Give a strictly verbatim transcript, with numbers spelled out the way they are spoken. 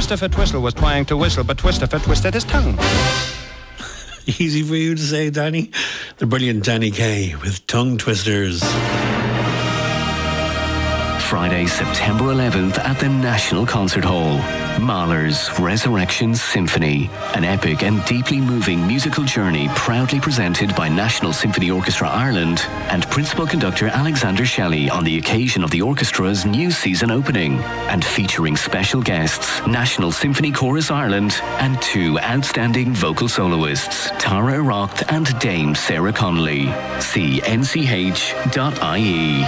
Twistafit Twistle was trying to whistle, but Twistafit twisted his tongue. Easy for you to say, Danny. The brilliant Danny Kaye with Tongue Twisters. Friday, September eleventh at the National Concert Hall. Mahler's Resurrection Symphony, an epic and deeply moving musical journey proudly presented by National Symphony Orchestra Ireland and Principal Conductor Alexander Shelley on the occasion of the orchestra's new season opening, and featuring special guests, National Symphony Chorus Ireland and two outstanding vocal soloists, Tara Roth and Dame Sarah Connolly. See N C H dot I E.